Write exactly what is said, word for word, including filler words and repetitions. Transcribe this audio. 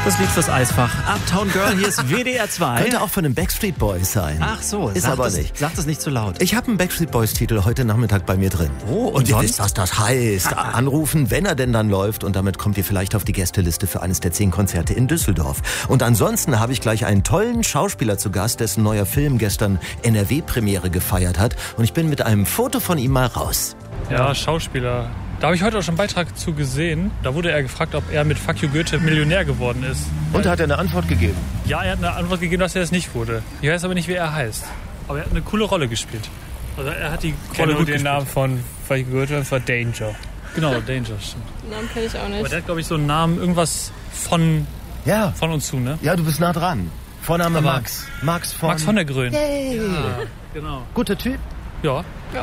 Das Lied fürs Eisfach. Uptown Girl, hier ist W D R zwei. Könnte auch von den Backstreet Boys sein. Ach so, ist aber es, nicht. Sagt es nicht zu laut. Ich habe einen Backstreet Boys Titel heute Nachmittag bei mir drin. Oh, und, und ihr sonst? wisst, was das heißt. Anrufen, wenn er denn dann läuft. Und damit kommt ihr vielleicht auf die Gästeliste für eines der zehn Konzerte in Düsseldorf. Und ansonsten habe ich gleich einen tollen Schauspieler zu Gast, dessen neuer Film gestern N R W-Premiere gefeiert hat. Und ich bin mit einem Foto von ihm mal raus. Ja, Schauspieler. Da habe ich heute auch schon einen Beitrag zu gesehen. Da wurde er gefragt, ob er mit Fuck You Goethe Millionär geworden ist. Und hat er eine Antwort gegeben? Ja, er hat eine Antwort gegeben, dass er das nicht wurde. Ich weiß aber nicht, wie er heißt. Aber er hat eine coole Rolle gespielt. Also er hat die Ich Rolle kenne gut den gespielt. Namen von Fuck You Goethe, das war Danger. Genau, Danger, stimmt. Den Namen kenne ich auch nicht. Aber der hat, glaube ich, so einen Namen, irgendwas von, Ja. von uns zu, ne? Ja, du bist nah dran. Vorname Aber Max. Max von... Max von der Grün. Yay. Ja, genau. Guter Typ. Ja,